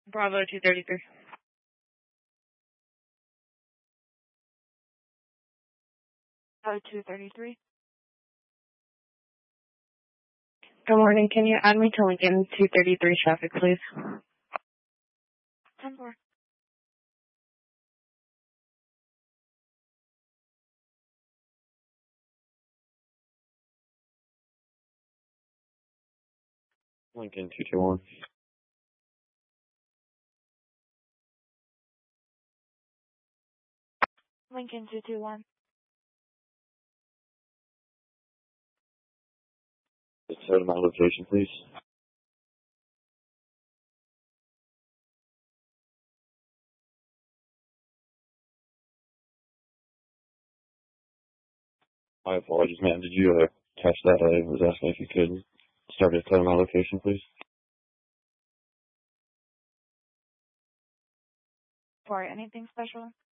Bravo 233. Bravo 233. Good morning. Can you add me to Lincoln 233 traffic, please? 10-4. Lincoln 221. Lincoln 221. Just go to my location, please. My apologies, ma'am. Did you catch that? I was asking if you could start at my location, please. Sorry, anything special?